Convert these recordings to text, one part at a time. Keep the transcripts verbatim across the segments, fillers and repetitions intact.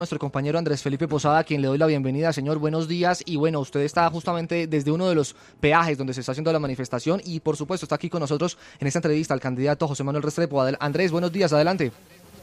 Nuestro compañero Andrés Felipe Posada, a quien le doy la bienvenida. Señor, buenos días. Y bueno, usted está justamente desde uno de los peajes donde se está haciendo la manifestación y por supuesto está aquí con nosotros en esta entrevista el candidato José Manuel Restrepo. Adel- Andrés, buenos días, adelante.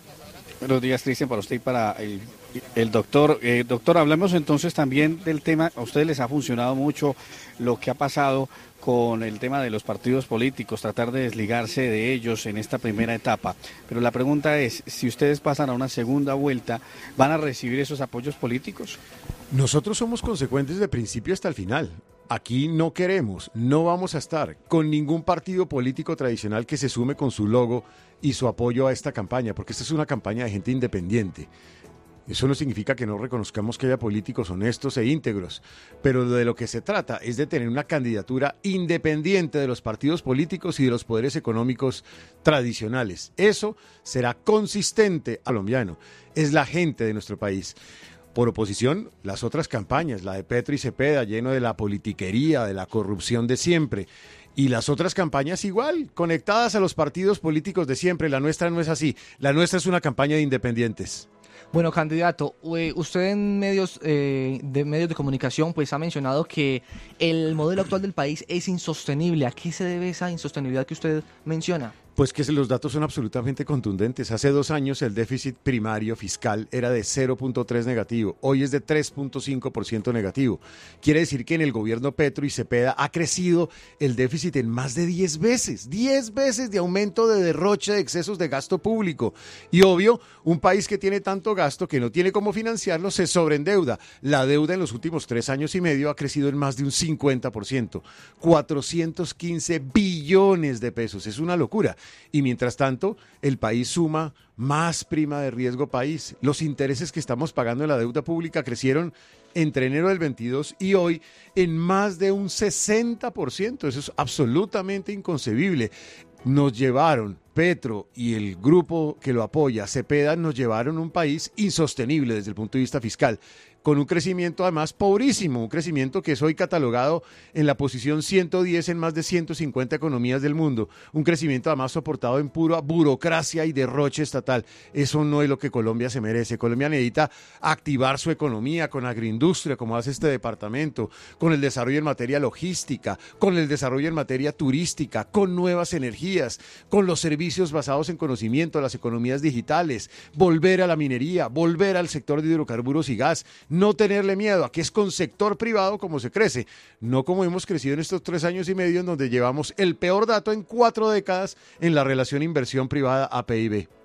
Buenos días, Cristian, para usted y para el, el doctor. Eh, doctor, hablemos entonces también del tema. A ustedes les ha funcionado mucho lo que ha pasado con el tema de los partidos políticos, tratar de desligarse de ellos en esta primera etapa. Pero la pregunta es, si ustedes pasan a una segunda vuelta, ¿van a recibir esos apoyos políticos? Nosotros somos consecuentes de principio hasta el final. Aquí no queremos, no vamos a estar con ningún partido político tradicional que se sume con su logo y su apoyo a esta campaña, porque esta es una campaña de gente independiente. Eso no significa que no reconozcamos que haya políticos honestos e íntegros, pero de lo que se trata es de tener una candidatura independiente de los partidos políticos y de los poderes económicos tradicionales. Eso será consistente a colombiano, es la gente de nuestro país. Por oposición, las otras campañas, la de Petro y Cepeda, lleno de la politiquería, de la corrupción de siempre, y las otras campañas igual, conectadas a los partidos políticos de siempre. La nuestra no es así, la nuestra es una campaña de independientes. Bueno, candidato, eh, usted en medios eh, de medios de comunicación pues ha mencionado que el modelo actual del país es insostenible. ¿A qué se debe esa insostenibilidad que usted menciona? Pues que los datos son absolutamente contundentes. Hace dos años el déficit primario fiscal era de cero punto tres negativo, hoy es de tres punto cinco por ciento negativo. Quiere decir que en el gobierno Petro y Cepeda ha crecido el déficit en más de diez veces, diez veces de aumento de derroche de excesos de gasto público. Y obvio, un país que tiene tanto gasto que no tiene cómo financiarlo se sobreendeuda. La deuda en los últimos tres años y medio ha crecido en más de un cincuenta por ciento, cuatrocientos quince billones de pesos, es una locura. Y mientras tanto, el país suma más prima de riesgo país. Los intereses que estamos pagando en la deuda pública crecieron entre enero del veintidós y hoy en más de un sesenta por ciento. Eso es absolutamente inconcebible. Nos llevaron, Petro y el grupo que lo apoya, Cepeda, nos llevaron un país insostenible desde el punto de vista fiscal, con un crecimiento además pobrísimo, un crecimiento que es hoy catalogado en la posición ciento diez en más de ciento cincuenta economías del mundo, un crecimiento además soportado en pura burocracia y derroche estatal. Eso no es lo que Colombia se merece. Colombia necesita activar su economía con agroindustria, como hace este departamento, con el desarrollo en materia logística, con el desarrollo en materia turística, con nuevas energías, con los servicios basados en conocimiento, las economías digitales, volver a la minería, volver al sector de hidrocarburos y gas, no tenerle miedo a que es con sector privado como se crece, no como hemos crecido en estos tres años y medio en donde llevamos el peor dato en cuatro décadas en la relación inversión privada a P I B.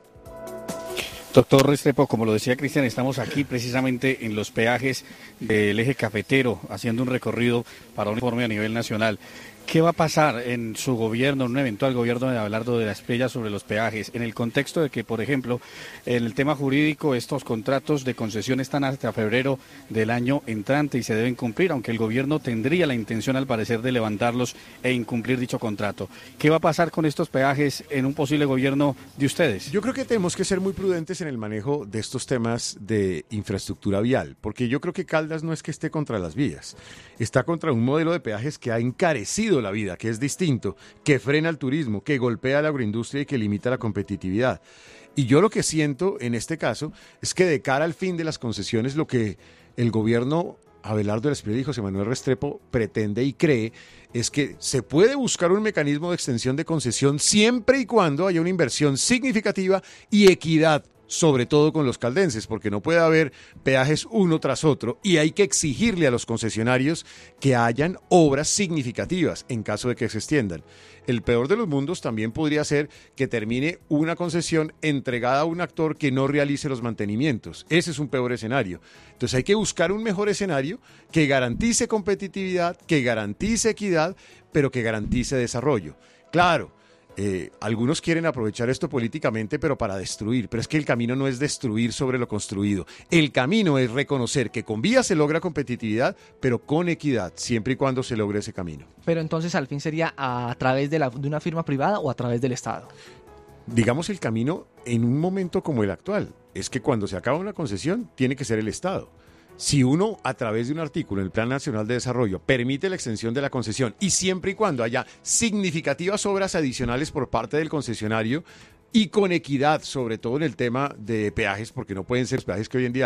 Doctor Restrepo, como lo decía Cristian, estamos aquí precisamente en los peajes del eje cafetero, haciendo un recorrido para un informe a nivel nacional. ¿Qué va a pasar en su gobierno, en un eventual gobierno de Abelardo de la Espriella sobre los peajes, en el contexto de que, por ejemplo, en el tema jurídico, estos contratos de concesión están hasta febrero del año entrante y se deben cumplir, aunque el gobierno tendría la intención, al parecer, de levantarlos e incumplir dicho contrato? ¿Qué va a pasar con estos peajes en un posible gobierno de ustedes? Yo creo que tenemos que ser muy prudentes en el manejo de estos temas de infraestructura vial, porque yo creo que Caldas no es que esté contra las vías, está contra un modelo de peajes que ha encarecido la vida, que es distinto, que frena el turismo, que golpea la agroindustria y que limita la competitividad. Y yo lo que siento en este caso es que de cara al fin de las concesiones, lo que el gobierno Abelardo de la Espriella y José Manuel Restrepo pretende y cree es que se puede buscar un mecanismo de extensión de concesión siempre y cuando haya una inversión significativa y equidad, sobre todo con los caldenses, porque no puede haber peajes uno tras otro y hay que exigirle a los concesionarios que hayan obras significativas en caso de que se extiendan. El peor de los mundos también podría ser que termine una concesión entregada a un actor que no realice los mantenimientos. Ese es un peor escenario. Entonces hay que buscar un mejor escenario que garantice competitividad, que garantice equidad, pero que garantice desarrollo. Claro, Eh, algunos quieren aprovechar esto políticamente, pero para destruir. Pero es que el camino no es destruir sobre lo construido. El camino es reconocer que con vías se logra competitividad, pero con equidad, siempre y cuando se logre ese camino. Pero entonces al fin sería a través de, la, de una firma privada o a través del Estado. Digamos, el camino en un momento como el actual es que cuando se acaba una concesión tiene que ser el Estado. Si uno, a través de un artículo en el Plan Nacional de Desarrollo, permite la extensión de la concesión y siempre y cuando haya significativas obras adicionales por parte del concesionario y con equidad, sobre todo en el tema de peajes, porque no pueden ser peajes que hoy en día